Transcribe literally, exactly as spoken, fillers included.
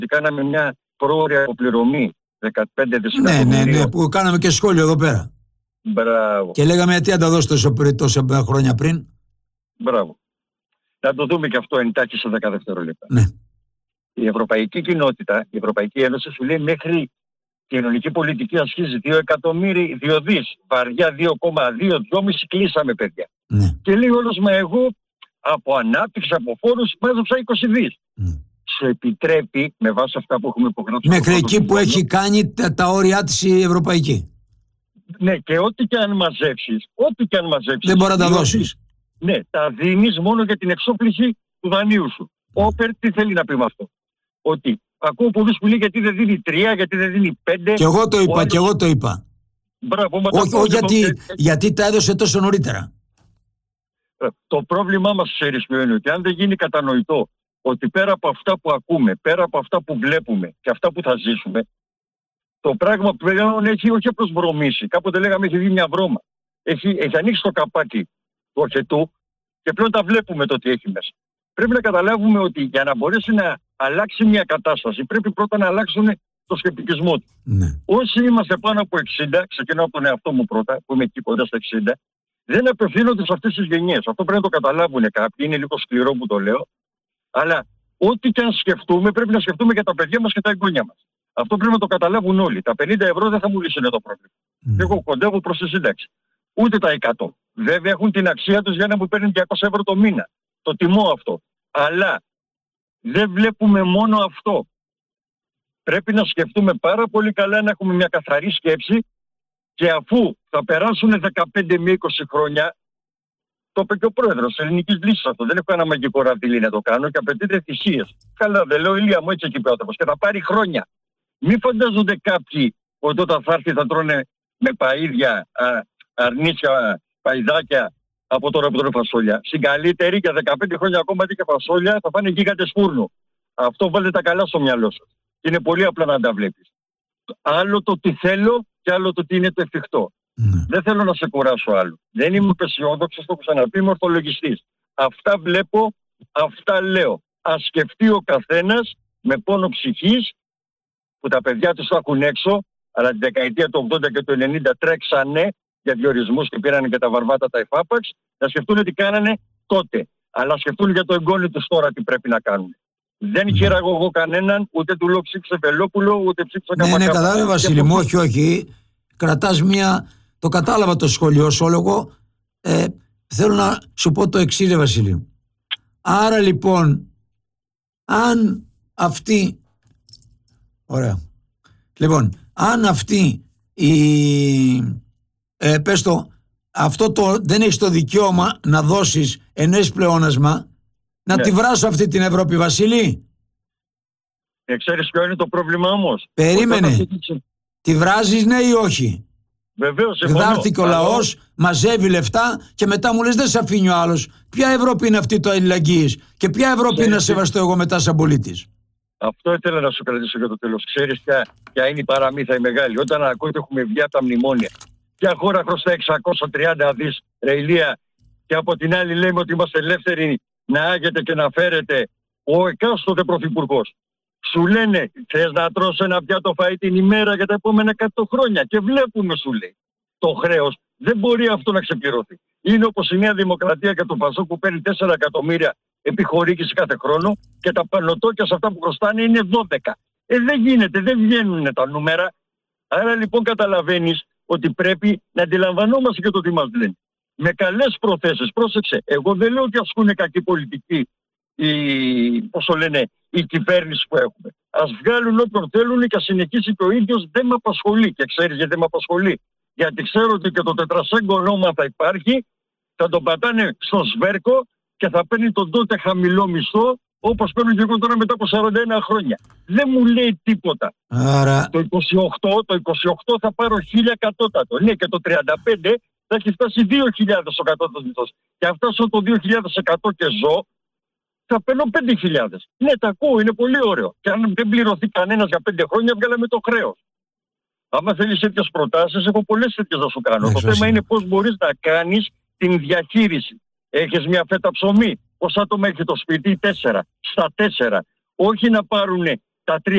Κάναμε μια πρόωρη αποπληρωμή δεκαπέντε δισεκατομμυρίων. Ναι, ναι, ναι, που κάναμε και σχόλιο εδώ πέρα. Μπράβο. Και λέγαμε τι αν τα δώσει τόσο, τόσα χρόνια πριν. Μπράβο. Να το δούμε και αυτό εντάχει σε δέκα δευτερόλεπτα. Ναι. Η Ευρωπαϊκή Κοινότητα, η Ευρωπαϊκή Ένωση σου λέει μέχρι κοινωνική πολιτική ασχίζει δύο εκατομμύρια, δύο δις, βαριά δύο κόμμα δύο, δυόμισι κλείσαμε παιδιά. Ναι. Και λέει όλος, μα εγώ από ανάπτυξη, από φόρους, μάζεψα είκοσι δις. Ναι. Σου επιτρέπει, με βάση αυτά που έχουμε υπογράψει... Μέχρι εκεί που έχει κάνει τα, τα όρια της η Ευρωπαϊκή. Ναι, και ό,τι και αν μαζέψεις, ό,τι και αν μαζέψεις... Δεν μπορεί να τα δώσεις. Ναι, τα δίνεις μόνο για την εξόπληση του δανείου σου. Ο Όπερ τι θέλει να πει με αυτό? Ότι ακούω πολλούς που λέει γιατί δεν δίνει τρία, γιατί δεν δίνει πέντε... Και εγώ το είπα, άλλος... και εγώ το είπα. Μπράβο, όχι, όχι γιατί, το... γιατί τα έδωσε τόσο νωρίτερα. Το πρόβλημά μας, ξέρεις ποιο είναι, ότι αν δεν γίνει κατανοητό ότι πέρα από αυτά που ακούμε, πέρα από αυτά που βλέπουμε και αυτά που θα ζήσουμε, το πράγμα πλέον έχει όχι απλώς βρωμίσει. Κάποτε λέγαμε έχει δει μια βρώμα. Έχει, έχει ανοίξει το καπάκι του οχετού και πλέον τα βλέπουμε το τι έχει μέσα. Πρέπει να καταλάβουμε ότι για να μπορέσει να αλλάξει μια κατάσταση πρέπει πρώτα να αλλάξουν το σκεπτικισμό του. Ναι. Όσοι είμαστε πάνω από εξήντα, ξεκινάω από τον εαυτό μου πρώτα, που είμαι εκεί κοντά στα εξήντα, δεν απευθύνονται σε αυτές τις γενιές. Αυτό πρέπει να το καταλάβουν κάποιοι. Είναι λίγο σκληρό που το λέω. Αλλά ό,τι και αν σκεφτούμε, πρέπει να σκεφτούμε για τα παιδιά μας και τα εγγόνια μας. Αυτό πρέπει να το καταλάβουν όλοι. Τα πενήντα ευρώ δεν θα μου λύσουν το πρόβλημα. Mm. Εγώ κοντεύω προς τη σύνταξη. Ούτε τα εκατό. Βέβαια έχουν την αξία τους για να μου παίρνουν διακόσια ευρώ το μήνα. Το τιμώ αυτό. Αλλά δεν βλέπουμε μόνο αυτό. Πρέπει να σκεφτούμε πάρα πολύ καλά, να έχουμε μια καθαρή σκέψη και αφού θα περάσουν δεκαπέντε με είκοσι χρόνια, το είπε και ο πρόεδρος της Ελληνικής Λύσης αυτό. Δεν έχω ένα μαγικό ραβδίλι να το κάνω και απαιτείται θυσίες. Καλά, δεν λέω ηλία μου, έτσι εκεί πέρα. Και θα πάρει χρόνια. Μην φαντάζονται κάποιοι ότι όταν θα έρθει θα τρώνε με παΐδια, α, αρνίσια, παϊδάκια από τώρα που τρώνε φασόλια. Στην καλύτερη για δεκαπέντε χρόνια ακόμα και φασόλια θα πάνε γίγαντες φούρνου. Αυτό βάλτε τα καλά στο μυαλό σας. Είναι πολύ απλά να τα βλέπεις. Άλλο το τι θέλω και άλλο το τι είναι το εφικτό. Mm. Δεν θέλω να σε κουράσω άλλο. Δεν είμαι πεσιόδοξος, το έχω ξαναπεί, είμαι ορθολογιστής. Αυτά βλέπω, αυτά λέω. Ας σκεφτεί ο καθένας με πόνο ψυχής, που τα παιδιά τους θα έχουν έξω, αλλά την δεκαετία του ογδόντα και του ενενήντα τρέξανε για διορισμούς και πήραν και τα βαρβάτα τα εφάπαξ, να σκεφτούν τι κάνανε τότε. Αλλά σκεφτούν για το εγγόνι τους τώρα τι πρέπει να κάνουν. Δεν mm. χαίραγω εγώ κανέναν, ούτε του λέω ψήφισε Βελόπουλο, ούτε ψήφισε Καμπακά. Ναι, ναι, κατάλαβα Βασίλη μου, όχι, όχι. Κρατάς μια... Το κατάλαβα το σχόλιο σου όλογο. Ε, θέλω να σου πω το εξής, ρε Βασίλη. Άρα λοιπόν, αν αυτή... Ωραία. Λοιπόν, αν αυτή η... Ε, πες το, αυτό το δεν έχεις το δικαίωμα να δώσεις ενώ έχεις πλεόνασμα, να ναι. τη βράσω αυτή την Ευρώπη, Βασίλη. Ε, ξέρεις ποιο είναι το πρόβλημα όμως? Περίμενε. Τη βράζεις ναι ή όχι? Βεβαίως, γδάρθηκε ο λαός, μαζεύει λεφτά και μετά μου λες δεν σε αφήνει ο άλλος. Ποια Ευρώπη είναι αυτή το αλληλεγγύης και ποια Ευρώπη Ξέρεις, είναι να σεβαστώ εγώ μετά σαν πολίτης? Αυτό ήθελα να σου κρατήσω για το τέλος. Ξέρεις ποια, ποια είναι η παραμύθα η μεγάλη? Όταν ακούω ότι έχουμε βγει από τα μνημόνια, ποια χώρα χρωστά εξακόσια τριάντα δις ρε Ηλία, και από την άλλη λέμε ότι είμαστε ελεύθεροι να άγεται και να φέρετε ο εκάστοτε πρωθυπουργός. Σου λένε, θες να τρως ένα πιάτο φαΐ την ημέρα για τα επόμενα εκατό χρόνια. Και βλέπουμε, σου λέει, το χρέος. Δεν μπορεί αυτό να ξεπληρωθεί. Είναι όπως η Νέα Δημοκρατία και το Πασόκ που παίρνει τέσσερα εκατομμύρια επιχορήγηση κάθε χρόνο και τα πανωτόκια σε αυτά που χρωστάνε είναι δώδεκα. Ε, δεν γίνεται, δεν βγαίνουν τα νούμερα. Άρα λοιπόν καταλαβαίνεις ότι πρέπει να αντιλαμβανόμαστε και το τι μας λένε. Με καλές προθέσεις, πρόσεξε, εγώ δεν λέω ότι ασκούν κακή πολιτική η, πώς το λένε, η κυβέρνηση που έχουμε. Ας βγάλουν όποιον θέλουν και ας συνεχίσει και ο ίδιος, δεν με απασχολεί. Και ξέρεις γιατί δεν με απασχολεί? Γιατί ξέρω ότι και το τετρασέγγο όνομα θα υπάρχει, θα τον πατάνε στο σβέρκο και θα παίρνει τον τότε χαμηλό μισθό, όπως παίρνω και εγώ τώρα μετά από σαράντα ένα χρόνια. Δεν μου λέει τίποτα. Άρα... Το είκοσι οκτώ, το είκοσι οκτώ θα πάρω χίλια κατώτατο. Ναι, και το τριάντα πέντε θα έχει φτάσει δύο χιλιάδες ο κατώτατος μισθός. Και αν φτάσω το δύο χιλιάδες εκατό και ζω, θα παίρνω πέντε χιλιάδες. Ναι, τα ακούω, είναι πολύ ωραίο. Και αν δεν πληρωθεί κανένας για πέντε χρόνια, βγάλαμε το χρέος. Άμα θέλεις τέτοιες προτάσεις, έχω πολλές τέτοιες να σου κάνω. Ναι, το θέμα είναι, είναι πώς μπορείς να κάνεις την διαχείριση. Έχεις μια φέτα ψωμί. Πόσα άτομα έχει το σπίτι? Τέσσερα. Στα τέσσερα. Όχι να πάρουν τα τρία.